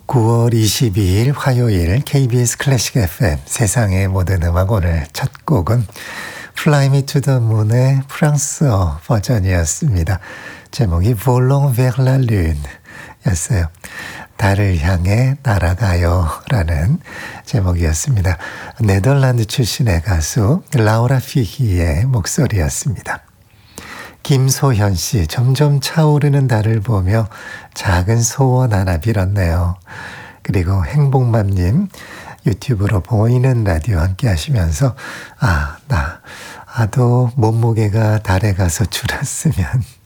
9월 22일 화요일 KBS 클래식 FM 세상의 모든 음악 오늘 첫 곡은 Fly Me to the Moon의 프랑스어 버전이었습니다. 제목이 Volons vers la Lune 였어요. 달을 향해 날아가요 라는 제목이었습니다. 네덜란드 출신의 가수 라우라 피히의 목소리였습니다. 김소현 씨, 점점 차오르는 달을 보며 작은 소원 하나 빌었네요. 그리고 행복맘님, 유튜브로 보이는 라디오 함께 하시면서 나도 몸무게가 달에 가서 줄었으면